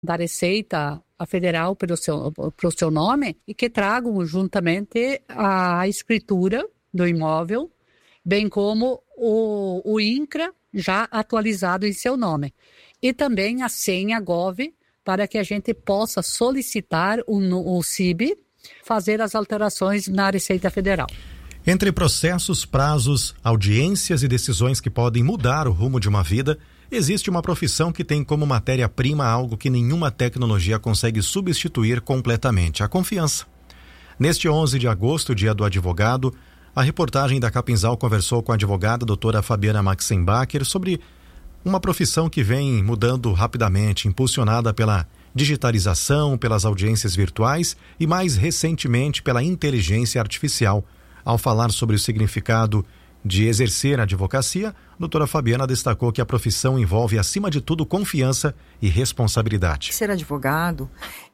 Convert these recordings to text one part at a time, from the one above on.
da Receita Federal para o seu nome e que tragam juntamente a escritura do imóvel, bem como o INCRA já atualizado em seu nome. E também a senha GOV para que a gente possa solicitar o CIB, fazer as alterações na Receita Federal. Entre processos, prazos, audiências e decisões que podem mudar o rumo de uma vida, existe uma profissão que tem como matéria-prima algo que nenhuma tecnologia consegue substituir completamente: a confiança. Neste 11 de agosto, dia do advogado, a reportagem da Capinzal conversou com a advogada doutora Fabiana Maxenbacher sobre uma profissão que vem mudando rapidamente, impulsionada pela digitalização, pelas audiências virtuais e, mais recentemente, pela inteligência artificial. Ao falar sobre o significado de exercer a advocacia, a doutora Fabiana destacou que a profissão envolve, acima de tudo, confiança e responsabilidade. Ser advogado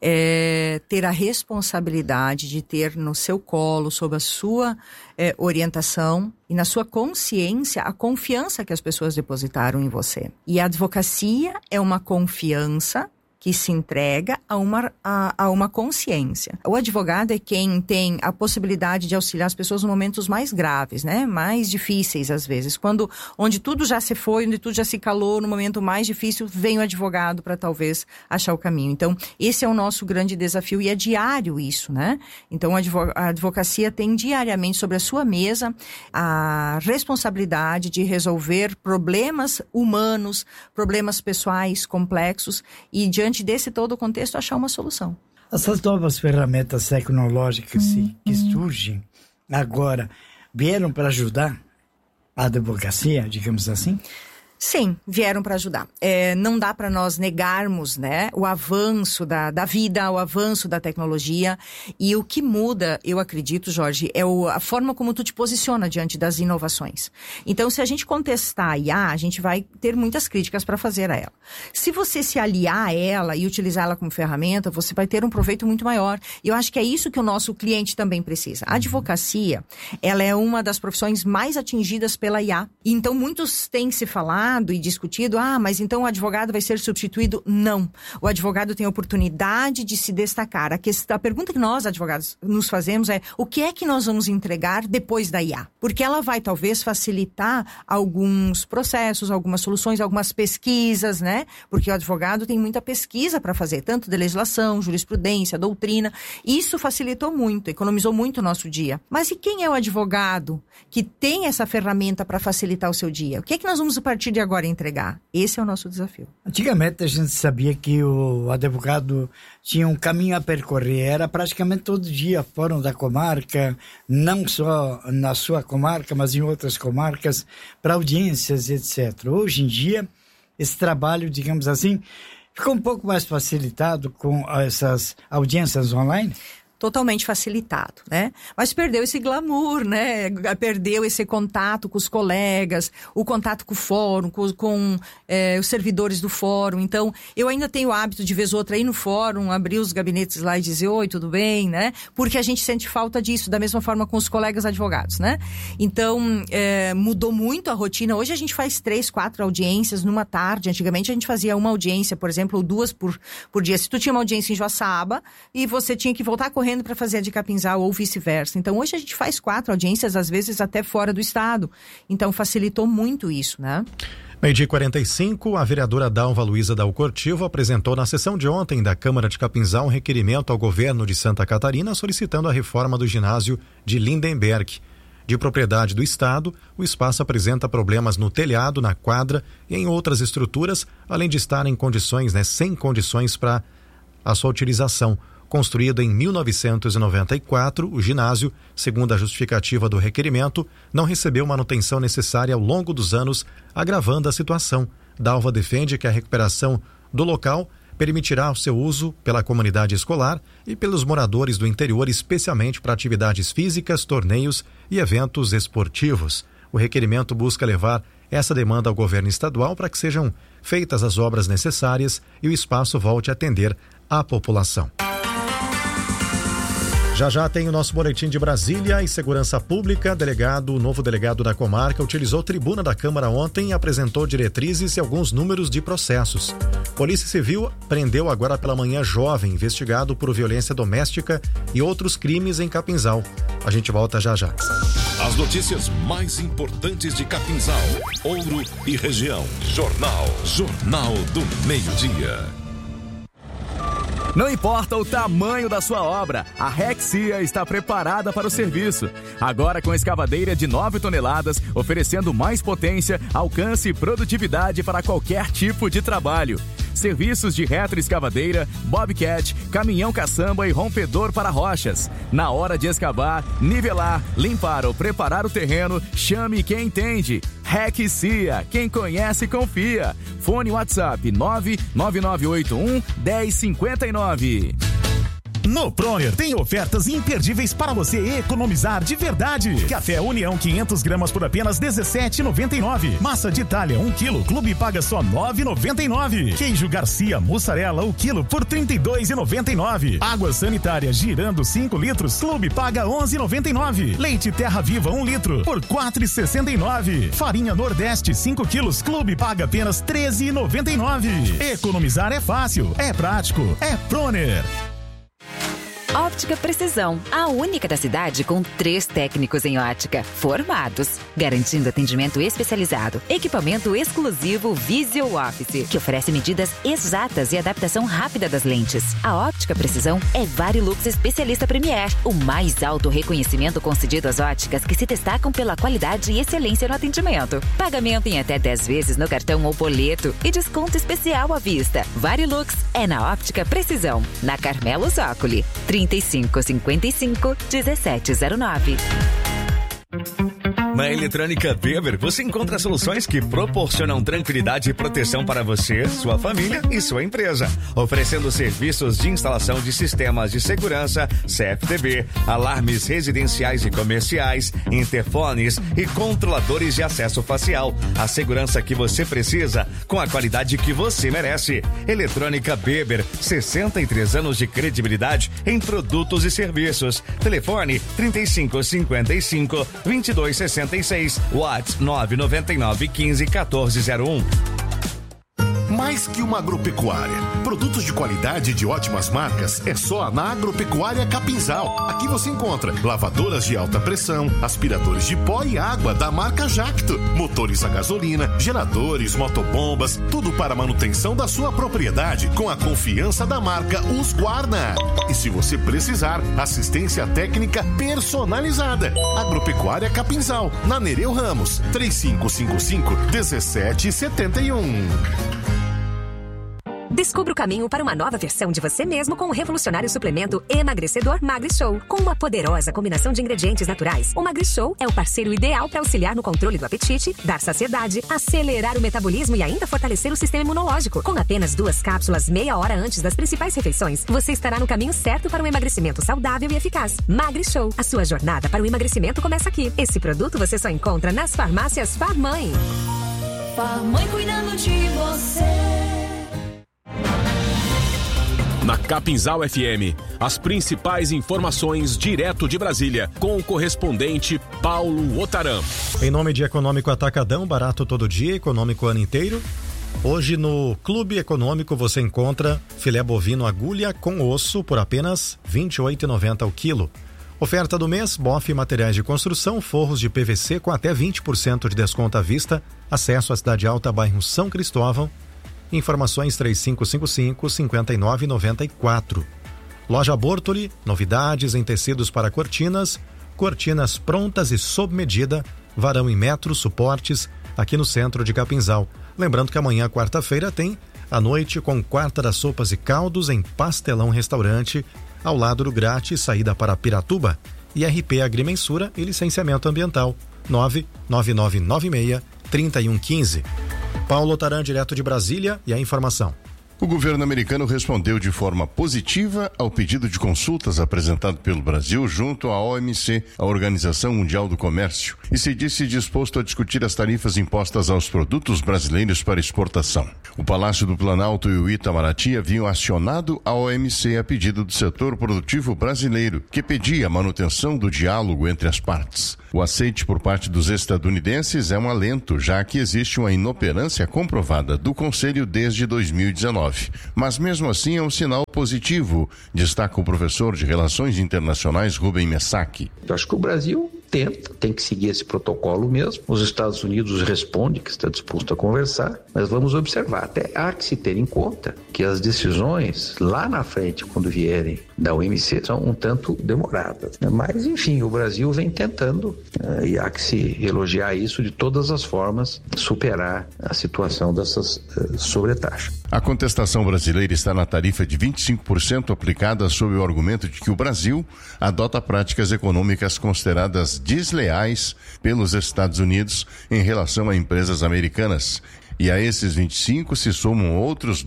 é ter a responsabilidade de ter no seu colo, sob a sua orientação e na sua consciência, a confiança que as pessoas depositaram em você. E a advocacia é uma confiança que se entrega a uma consciência. O advogado é quem tem a possibilidade de auxiliar as pessoas nos momentos mais graves, né? Mais difíceis às vezes. Onde tudo já se foi, onde tudo já se calou, no momento mais difícil, vem o advogado para talvez achar o caminho. Então, esse é o nosso grande desafio e é diário isso, né? Então, a advocacia tem diariamente sobre a sua mesa a responsabilidade de resolver problemas humanos, problemas pessoais complexos e, diante desse todo o contexto, achar uma solução. Essas novas ferramentas tecnológicas que surgem agora vieram para ajudar a advocacia, digamos assim? Sim, vieram para ajudar. Não dá para nós negarmos, né, o avanço da vida, o avanço da tecnologia. E o que muda, eu acredito, Jorge, é a forma como tu te posiciona diante das inovações. Então, se a gente contestar a IA, a gente vai ter muitas críticas para fazer a ela. Se você se aliar a ela e utilizar ela como ferramenta, você vai ter um proveito muito maior. E eu acho que é isso que o nosso cliente também precisa. A advocacia, ela é uma das profissões mais atingidas pela IA. Então, muitos têm se falado e discutido, mas então o advogado vai ser substituído? Não. O advogado tem a oportunidade de se destacar. A pergunta que nós, advogados, nos fazemos é: o que é que nós vamos entregar depois da IA? Porque ela vai talvez facilitar alguns processos, algumas soluções, algumas pesquisas, né? Porque o advogado tem muita pesquisa para fazer, tanto de legislação, jurisprudência, doutrina. Isso facilitou muito, economizou muito o nosso dia. Mas e quem é o advogado que tem essa ferramenta para facilitar o seu dia? O que é que nós vamos, a partir de agora, entregar? Esse é o nosso desafio. Antigamente a gente sabia que o advogado tinha um caminho a percorrer, era praticamente todo dia fórum da comarca, não só na sua comarca, mas em outras comarcas, para audiências, etc. Hoje em dia, esse trabalho, digamos assim, ficou um pouco mais facilitado com essas audiências online? Totalmente facilitado, né? Mas perdeu esse glamour, né? Perdeu esse contato com os colegas, o contato com o fórum, com os servidores do fórum. Então, eu ainda tenho o hábito de vez ou outra ir no fórum, abrir os gabinetes lá e dizer: oi, tudo bem, né? Porque a gente sente falta disso, da mesma forma com os colegas advogados, né? Então, mudou muito a rotina. Hoje a gente faz 3, 4 audiências numa tarde. Antigamente a gente fazia uma audiência, por exemplo, ou 2 por dia. Se tu tinha uma audiência em Joaçaba e você tinha que voltar correndo para fazer a de Capinzal ou vice-versa. Então, hoje a gente faz 4 audiências, às vezes até fora do estado. Então, facilitou muito isso, né? 12h45, a vereadora Dalva Luiza Dalcortivo apresentou na sessão de ontem da Câmara de Capinzal um requerimento ao governo de Santa Catarina solicitando a reforma do ginásio de Lindenberg. De propriedade do estado, o espaço apresenta problemas no telhado, na quadra e em outras estruturas, além de estar em condições, sem condições para a sua utilização. Construído em 1994, o ginásio, segundo a justificativa do requerimento, não recebeu manutenção necessária ao longo dos anos, agravando a situação. Dalva defende que a recuperação do local permitirá o seu uso pela comunidade escolar e pelos moradores do interior, especialmente para atividades físicas, torneios e eventos esportivos. O requerimento busca levar essa demanda ao governo estadual para que sejam feitas as obras necessárias e o espaço volte a atender a população. Já tem o nosso boletim de Brasília e Segurança Pública. O novo delegado da comarca utilizou tribuna da Câmara ontem e apresentou diretrizes e alguns números de processos. Polícia Civil prendeu agora pela manhã jovem investigado por violência doméstica e outros crimes em Capinzal. A gente volta já. As notícias mais importantes de Capinzal, Ouro e região. Jornal do Meio-Dia. Não importa o tamanho da sua obra, a Rexia está preparada para o serviço. Agora com escavadeira de 9 toneladas, oferecendo mais potência, alcance e produtividade para qualquer tipo de trabalho. Serviços de retroescavadeira, bobcat, caminhão caçamba e rompedor para rochas. Na hora de escavar, nivelar, limpar ou preparar o terreno, chame quem entende. Rexia, quem conhece confia. Fone WhatsApp 99981-1059. No Proner tem ofertas imperdíveis para você economizar de verdade. Café União 500 gramas por apenas R$17,99. Massa de Itália 1 quilo, Clube paga só R$9,99. Queijo Garcia mussarela 1 quilo por R$32,99. Água sanitária Girando 5 litros, Clube paga R$11,99. Leite Terra Viva 1 litro por R$4,69. Farinha Nordeste 5 quilos, Clube paga apenas R$13,99. Economizar é fácil, é prático, é Proner. Óptica Precisão, a única da cidade com 3 técnicos em ótica, formados, garantindo atendimento especializado, equipamento exclusivo Visual Office, que oferece medidas exatas e adaptação rápida das lentes. A Óptica Precisão é Varilux especialista Premier, o mais alto reconhecimento concedido às óticas que se destacam pela qualidade e excelência no atendimento. Pagamento em até 10 vezes no cartão ou boleto e desconto especial à vista. Varilux é na Óptica Precisão, na Carmelo Zócoli, 3555-1709. Na Eletrônica Weber, você encontra soluções que proporcionam tranquilidade e proteção para você, sua família e sua empresa. Oferecendo serviços de instalação de sistemas de segurança, CFTV, alarmes residenciais e comerciais, interfones e controladores de acesso facial. A segurança que você precisa, com a qualidade que você merece. Eletrônica Weber, 63 anos de credibilidade em produtos e serviços. Telefone 3555-2266. WhatsApp 999-15-1401. Mais que uma agropecuária. Produtos de qualidade e de ótimas marcas é só na Agropecuária Capinzal. Aqui você encontra lavadoras de alta pressão, aspiradores de pó e água da marca Jacto, motores a gasolina, geradores, motobombas, tudo para a manutenção da sua propriedade com a confiança da marca Husqvarna. E se você precisar, assistência técnica personalizada. Agropecuária Capinzal, na Nereu Ramos, 3555-1771. Descubra o caminho para uma nova versão de você mesmo com o revolucionário suplemento emagrecedor MagriShow. Com uma poderosa combinação de ingredientes naturais, o MagriShow é o parceiro ideal para auxiliar no controle do apetite, dar saciedade, acelerar o metabolismo e ainda fortalecer o sistema imunológico. Com apenas 2 cápsulas meia hora antes das principais refeições, você estará no caminho certo para um emagrecimento saudável e eficaz. MagriShow, a sua jornada para o emagrecimento começa aqui. Esse produto você só encontra nas farmácias Farmãe. Farmãe cuidando de você. Na Capinzal FM, as principais informações direto de Brasília, com o correspondente Paulo Otaram. Em nome de Econômico Atacadão, barato todo dia, econômico o ano inteiro. Hoje no Clube Econômico você encontra filé bovino agulha com osso por apenas R$ 28,90 o quilo. Oferta do mês, bofe materiais de construção, forros de PVC com até 20% de desconto à vista. Acesso à Cidade Alta, bairro São Cristóvão. Informações 3555-5994. Loja Bortoli, novidades em tecidos para cortinas, cortinas prontas e sob medida, varão em metros, suportes, aqui no centro de Capinzal. Lembrando que amanhã, quarta-feira, tem a noite com quarta das sopas e caldos em Pastelão Restaurante, ao lado do grátis, saída para Piratuba, e RP Agrimensura e licenciamento ambiental, 99996-3115. Paulo Otaram, direto de Brasília, e a informação. O governo americano respondeu de forma positiva ao pedido de consultas apresentado pelo Brasil junto à OMC, a Organização Mundial do Comércio, e se disse disposto a discutir as tarifas impostas aos produtos brasileiros para exportação. O Palácio do Planalto e o Itamaraty haviam acionado a OMC a pedido do setor produtivo brasileiro, que pedia a manutenção do diálogo entre as partes. O aceite por parte dos estadunidenses é um alento, já que existe uma inoperância comprovada do Conselho desde 2019. Mas mesmo assim é um sinal positivo, destaca o professor de Relações Internacionais Rubem Messaque. Eu acho que o Brasil tem que seguir esse protocolo mesmo. Os Estados Unidos respondem que está disposto a conversar, mas vamos observar. Até há que se ter em conta que as decisões lá na frente, quando vierem da OMC, são um tanto demoradas. Mas, enfim, o Brasil vem tentando, e há que se elogiar isso de todas as formas, superar a situação dessas sobretaxas. A contestação brasileira está na tarifa de 25% aplicada sob o argumento de que o Brasil adota práticas econômicas consideradas desleais pelos Estados Unidos em relação a empresas americanas. E a esses 25% se somam outros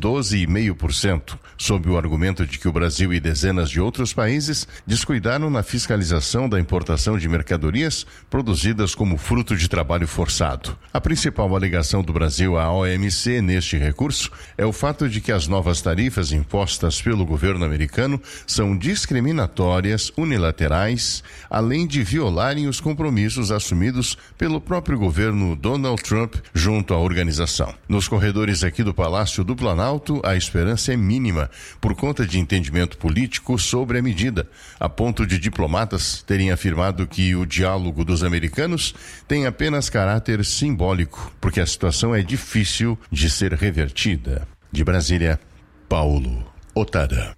12,5%, sob o argumento de que o Brasil e dezenas de outros países descuidaram na fiscalização da importação de mercadorias produzidas como fruto de trabalho forçado. A principal alegação do Brasil à OMC neste recurso é o fato de que as novas tarifas impostas pelo governo americano são discriminatórias, unilaterais, além de violarem os compromissos assumidos pelo próprio governo Donald Trump junto à organização. Nos corredores aqui do Palácio do Planalto, a esperança é mínima por conta de entendimento político sobre a medida, a ponto de diplomatas terem afirmado que o diálogo dos americanos tem apenas caráter simbólico, porque a situação é difícil de ser revertida. De Brasília, Paulo Otara.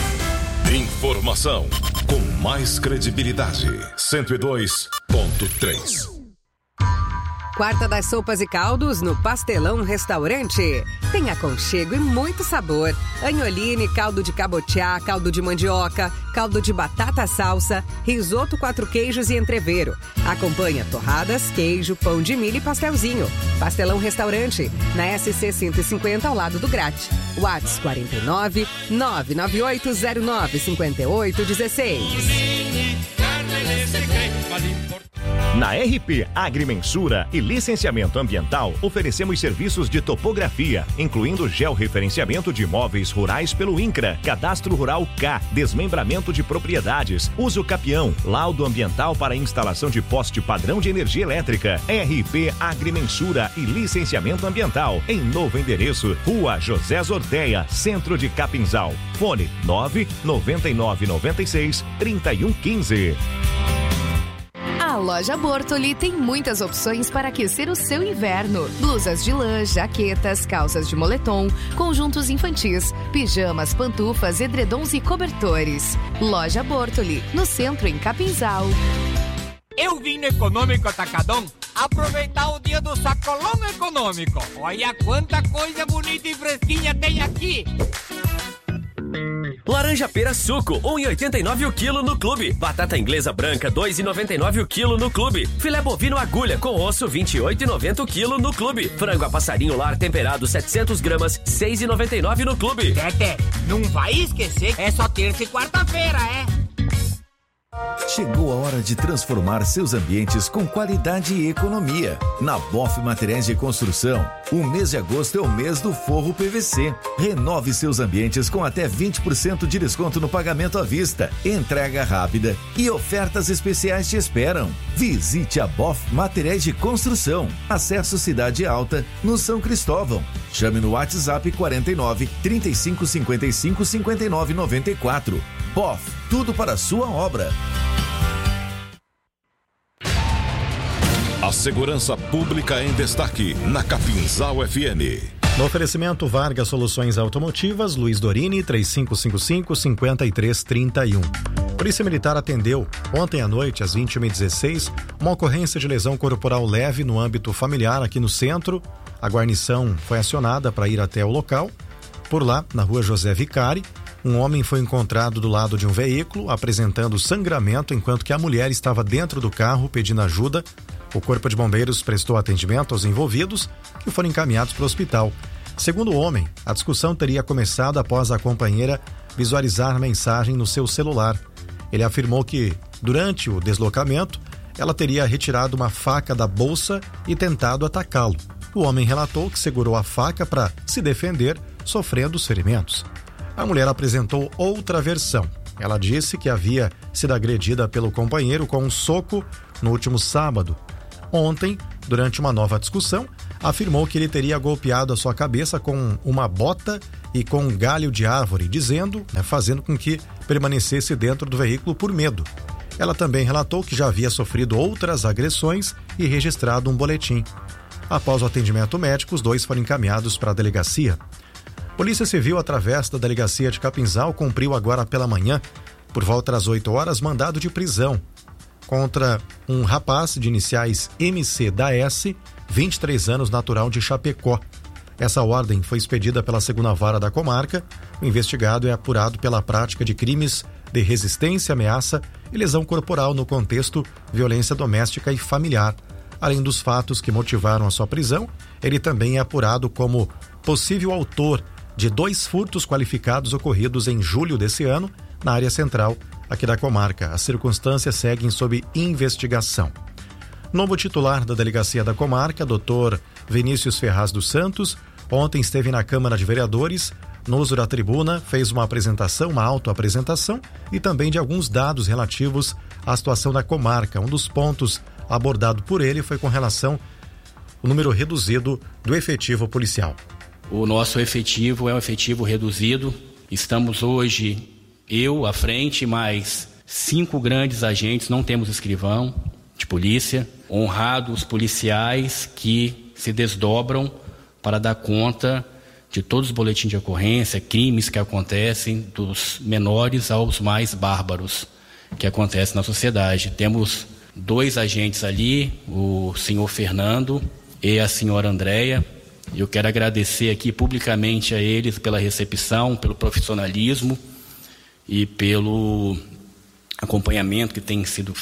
Informação com mais credibilidade. 102.3. Quarta das sopas e caldos no Pastelão Restaurante. Tem aconchego e muito sabor. Anholine, caldo de cabotiá, caldo de mandioca, caldo de batata salsa, risoto 4 queijos e entrevero. Acompanha torradas, queijo, pão de milho e pastelzinho. Pastelão Restaurante, na SC 150 ao lado do Grate. WhatsApp 49 99809 5816. Na RP Agrimensura e Licenciamento Ambiental, oferecemos serviços de topografia, incluindo georreferenciamento de imóveis rurais pelo INCRA, Cadastro Rural K, desmembramento de propriedades, uso capião, laudo ambiental para instalação de poste padrão de energia elétrica. RP Agrimensura e Licenciamento Ambiental, em novo endereço, Rua José Zorteia, Centro de Capinzal. Fone 99996 3115. A loja Bortoli tem muitas opções para aquecer o seu inverno. Blusas de lã, jaquetas, calças de moletom, conjuntos infantis, pijamas, pantufas, edredons e cobertores. Loja Bortoli, no centro em Capinzal. Eu vim no Econômico Atacadão aproveitar o dia do sacolão econômico. Olha quanta coisa bonita e fresquinha tem aqui. Laranja pera suco, 1,89 o quilo no clube. Batata inglesa branca, 2,99 o quilo no clube. Filé bovino agulha com osso, 28,90 o quilo no clube. Frango a passarinho lar temperado, 700 gramas, 6,99 no clube. Tete, não vai esquecer, é só terça e quarta-feira, é? Chegou a hora de transformar seus ambientes com qualidade e economia. Na Boff Materiais de Construção, o mês de agosto é o mês do forro PVC. Renove seus ambientes com até 20% de desconto no pagamento à vista, entrega rápida e ofertas especiais te esperam. Visite a Boff Materiais de Construção. Acesso Cidade Alta, no São Cristóvão. Chame no WhatsApp 49 35 55 59 94. Boff, tudo para a sua obra. A segurança pública em destaque na Capinzal FM. No oferecimento Vargas Soluções Automotivas, Luiz Dorini, 3555-5331. Polícia Militar atendeu ontem à noite, às 21h16, uma ocorrência de lesão corporal leve no âmbito familiar aqui no centro. A guarnição foi acionada para ir até o local. Por lá, na rua José Vicari, um homem foi encontrado do lado de um veículo apresentando sangramento, enquanto que a mulher estava dentro do carro pedindo ajuda. O Corpo de Bombeiros prestou atendimento aos envolvidos, que foram encaminhados para o hospital. Segundo o homem, a discussão teria começado após a companheira visualizar a mensagem no seu celular. Ele afirmou que, durante o deslocamento, ela teria retirado uma faca da bolsa e tentado atacá-lo. O homem relatou que segurou a faca para se defender, sofrendo os ferimentos. A mulher apresentou outra versão. Ela disse que havia sido agredida pelo companheiro com um soco no último sábado. Ontem, durante uma nova discussão, afirmou que ele teria golpeado a sua cabeça com uma bota e com um galho de árvore, fazendo com que permanecesse dentro do veículo por medo. Ela também relatou que já havia sofrido outras agressões e registrado um boletim. Após o atendimento médico, os dois foram encaminhados para a delegacia. Polícia Civil, através da delegacia de Capinzal, cumpriu agora pela manhã, por volta das 8 horas, mandado de prisão contra um rapaz de iniciais MC da S, 23 anos, natural de Chapecó. Essa ordem foi expedida pela 2ª Vara da comarca. O investigado é apurado pela prática de crimes de resistência, ameaça e lesão corporal no contexto violência doméstica e familiar. Além dos fatos que motivaram a sua prisão, ele também é apurado como possível autor de 2 furtos qualificados ocorridos em julho desse ano na área central aqui da comarca. As circunstâncias seguem sob investigação. Novo titular da delegacia da comarca, Dr. Vinícius Ferraz dos Santos, ontem esteve na Câmara de Vereadores, no uso da tribuna, fez uma autoapresentação e também de alguns dados relativos à situação da comarca. Um dos pontos abordado por ele foi com relação ao número reduzido do efetivo policial. O nosso efetivo é um efetivo reduzido. Estamos hoje, eu à frente, mais 5 grandes agentes, não temos escrivão de polícia, honrados policiais que se desdobram para dar conta de todos os boletins de ocorrência, crimes que acontecem, dos menores aos mais bárbaros que acontecem na sociedade. Temos 2 agentes ali, o senhor Fernando e a senhora Andréia. Eu quero agradecer aqui publicamente a eles pela recepção, pelo profissionalismo e pelo acompanhamento que tem sido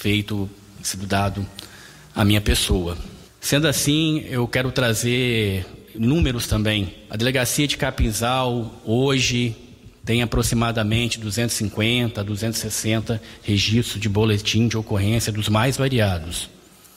dado à minha pessoa. Sendo assim, eu quero trazer números também. A delegacia de Capinzal hoje tem aproximadamente 250, 260 registros de boletim de ocorrência dos mais variados,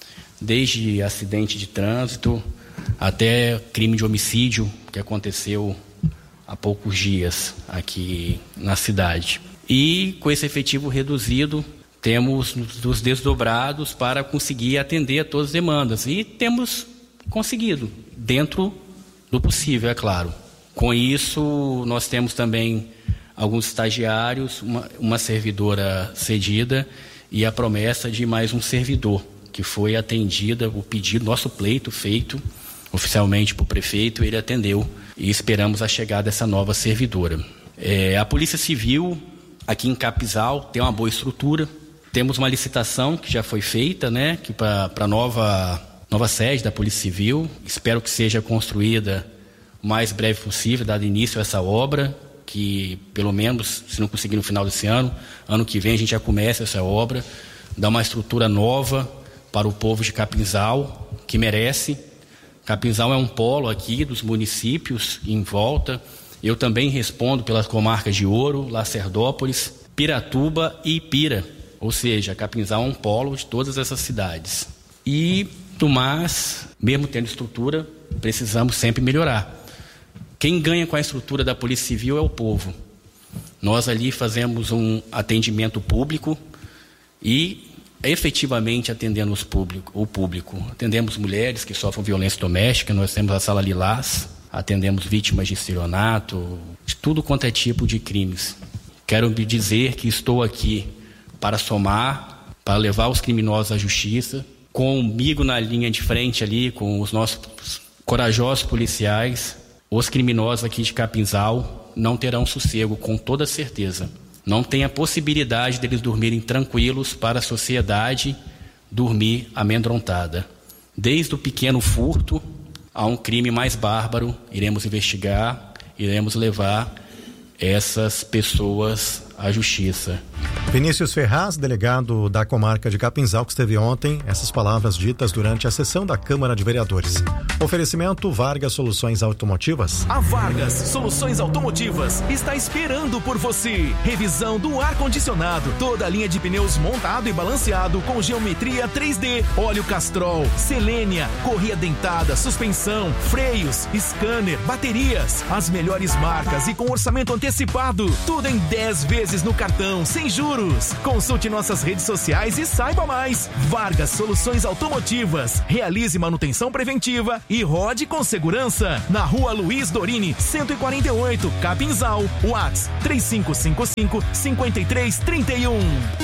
desde acidente de trânsito até crime de homicídio que aconteceu há poucos dias aqui na cidade. E com esse efetivo reduzido, temos nos desdobrados para conseguir atender a todas as demandas. E temos conseguido, dentro do possível, é claro. Com isso, nós temos também alguns estagiários, uma servidora cedida e a promessa de mais um servidor, que foi atendida, o pedido, nosso pleito feito oficialmente para o prefeito, ele atendeu e esperamos a chegada dessa nova servidora. A Polícia Civil aqui em Capinzal tem uma boa estrutura. Temos uma licitação que já foi feita, que para a nova sede da Polícia Civil. Espero que seja construída o mais breve possível, dado início a essa obra, que pelo menos, se não conseguir no final desse ano que vem a gente já começa essa obra, dá uma estrutura nova para o povo de Capinzal, que merece. Capinzal é um polo aqui dos municípios em volta. Eu também respondo pelas comarcas de Ouro, Lacerdópolis, Piratuba e Ipira. Ou seja, Capinzal é um polo de todas essas cidades. E do mais, mesmo tendo estrutura, precisamos sempre melhorar. Quem ganha com a estrutura da Polícia Civil é o povo. Nós ali fazemos um atendimento público e efetivamente atendendo o público. Atendemos mulheres que sofrem violência doméstica, nós temos a Sala Lilás, atendemos vítimas de estelionato, de tudo quanto é tipo de crimes. Quero me dizer que estou aqui para somar, para levar os criminosos à justiça, comigo na linha de frente ali, com os nossos corajosos policiais. Os criminosos aqui de Capinzal não terão sossego, com toda certeza. Não tem a possibilidade deles dormirem tranquilos para a sociedade dormir amedrontada. Desde o pequeno furto a um crime mais bárbaro, iremos investigar, iremos levar essas pessoas à justiça. Vinícius Ferraz, delegado da comarca de Capinzal, que esteve ontem, essas palavras ditas durante a sessão da Câmara de Vereadores. Oferecimento Vargas Soluções Automotivas. A Vargas Soluções Automotivas está esperando por você. Revisão do ar-condicionado, toda a linha de pneus montado e balanceado com geometria 3D, óleo Castrol, Selênia, correia dentada, suspensão, freios, scanner, baterias, as melhores marcas e com orçamento antecipado. Tudo em 10 vezes no cartão, sem juros. Consulte nossas redes sociais e saiba mais. Vargas Soluções Automotivas. Realize manutenção preventiva e rode com segurança. Na Rua Luiz Dorini, 148, Capinzal. WhatsApp 3555-5331.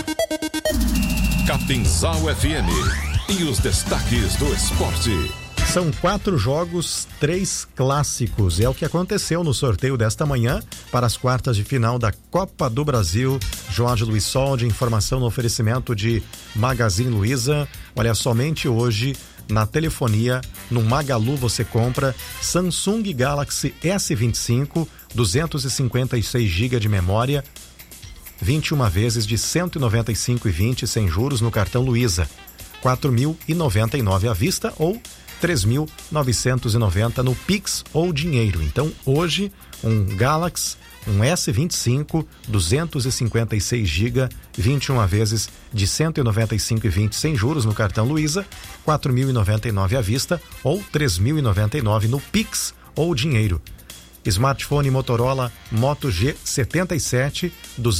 Capinzal FM. E os destaques do esporte. São 4 jogos, 3 clássicos. É o que aconteceu no sorteio desta manhã para as quartas de final da Copa do Brasil. Jorge Luiz Soldi, informação no oferecimento de Magazine Luiza. Olha, somente hoje na telefonia, no Magalu você compra Samsung Galaxy S25, 256 GB de memória, 21 vezes de R$ 195,20 sem juros no cartão Luiza. R$ 4.099 à vista ou 3.990 no Pix ou dinheiro. Então, hoje, um Galaxy, um S25, 256 GB, 21 vezes de R$ 195,20 sem juros no cartão Luiza, R$ 4.099 à vista ou 3.099 no Pix ou dinheiro. Smartphone Motorola Moto G77,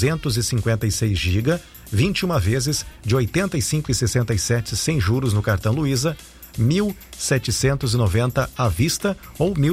256 GB, 21 vezes de R$ 85,67 sem juros no cartão Luiza, R$ 1.790 à vista ou R$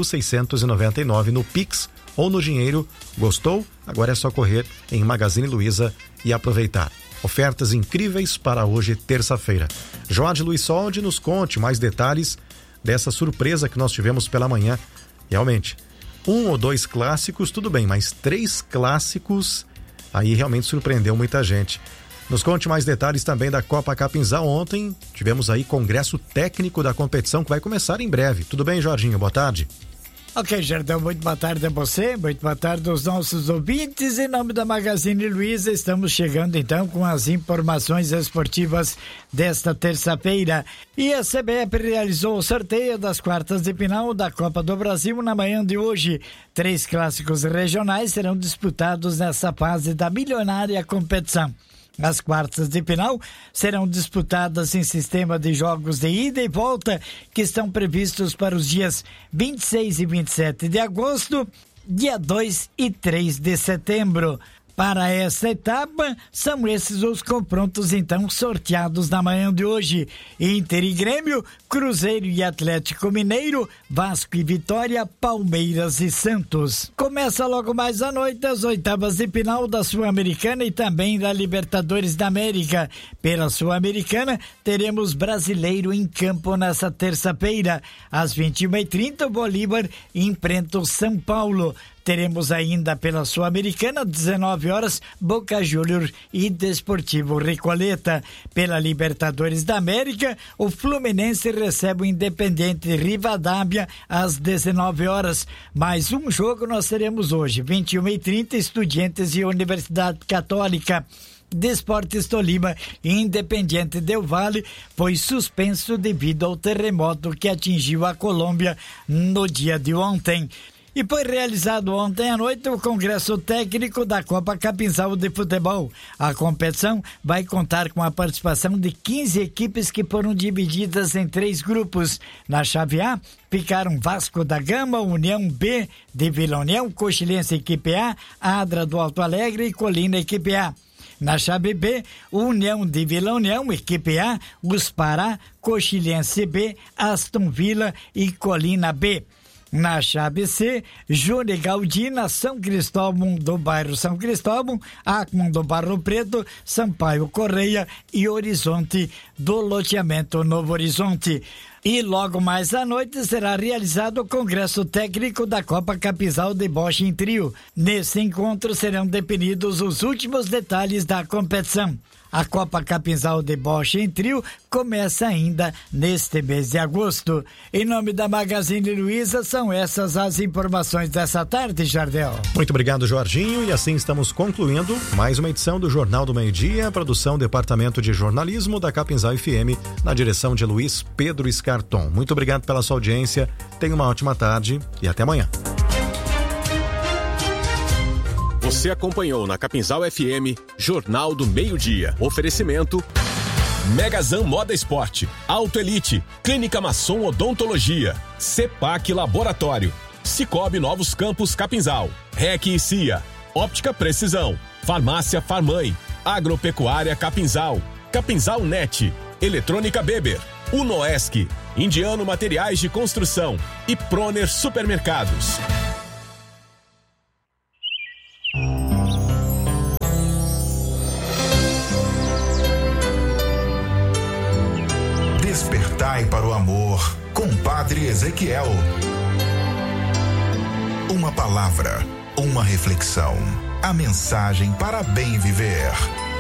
1.699 no Pix ou no dinheiro. Gostou? Agora é só correr em Magazine Luiza e aproveitar. Ofertas incríveis para hoje, terça-feira. Jorge Luiz Soldi, nos conte mais detalhes dessa surpresa que nós tivemos pela manhã. Realmente, 1 ou 2 clássicos, tudo bem, mas 3 clássicos, aí realmente surpreendeu muita gente. Nos conte mais detalhes também da Copa Capinzal. Ontem tivemos aí congresso técnico da competição que vai começar em breve. Tudo bem, Jorginho? Boa tarde. Ok, Jardão, muito boa tarde a você, muito boa tarde aos nossos ouvintes. Em nome da Magazine Luiza, estamos chegando então com as informações esportivas desta terça-feira. E a CBF realizou o sorteio das quartas de final da Copa do Brasil na manhã de hoje. 3 clássicos regionais serão disputados nessa fase da milionária competição. As quartas de final serão disputadas em sistema de jogos de ida e volta, que estão previstos para os dias 26 e 27 de agosto, dia 2 e 3 de setembro. Para essa etapa, são esses os confrontos então sorteados na manhã de hoje: Inter e Grêmio, Cruzeiro e Atlético Mineiro, Vasco e Vitória, Palmeiras e Santos. Começa logo mais à noite as oitavas de final da Sul-Americana e também da Libertadores da América. Pela Sul-Americana, teremos brasileiro em campo nessa terça-feira. Às 21h30, o Bolívar enfrenta o São Paulo. Teremos ainda pela Sul-Americana, 19 horas, Boca Juniors e Desportivo Recoleta. Pela Libertadores da América, o Fluminense recebe o Independente Rivadavia às 19 horas. Mais um jogo nós teremos hoje, 21h30, Estudiantes e Universidade Católica. Desportes Tolima e Independiente Del Valle foi suspenso devido ao terremoto que atingiu a Colômbia no dia de ontem. E foi realizado ontem à noite o Congresso Técnico da Copa Capinzal de Futebol. A competição vai contar com a participação de 15 equipes que foram divididas em 3 grupos. Na chave A, ficaram Vasco da Gama, União B de Vila União, Coxilense Equipe A, Adra do Alto Alegre e Colina Equipe A. Na chave B, União de Vila União, Equipe A, Uspará, Coxilense B, Aston Villa e Colina B. Na chave C, Júnior Galdina, São Cristóvão do bairro São Cristóvão, Acmon do Barro Preto, Sampaio Correia e Horizonte do loteamento Novo Horizonte. E logo mais à noite será realizado o Congresso Técnico da Copa Capinzal de Bocha em Trio. Nesse encontro serão definidos os últimos detalhes da competição. A Copa Capinzal de Bocha em Trio começa ainda neste mês de agosto. Em nome da Magazine Luiza, são essas as informações dessa tarde, Jardel. Muito obrigado, Jorginho. E assim estamos concluindo mais uma edição do Jornal do Meio-Dia, produção Departamento de Jornalismo da Capinzal FM, na direção de Luiz Pedro Escarton. Muito obrigado pela sua audiência. Tenha uma ótima tarde e até amanhã. Você acompanhou na Capinzal FM Jornal do Meio-Dia. Oferecimento Megazan Moda Esporte, Auto Elite, Clínica Masson Odontologia, Cepac Laboratório, Cicobi Novos Campos Capinzal, REC e CIA, Óptica Precisão, Farmácia Farmãe, Agropecuária Capinzal, Capinzal Net, Eletrônica Beber, Unoesc, Indiano Materiais de Construção e Proner Supermercados. Despertai para o amor com Padre Ezequiel. Uma palavra, uma reflexão, a mensagem para bem viver.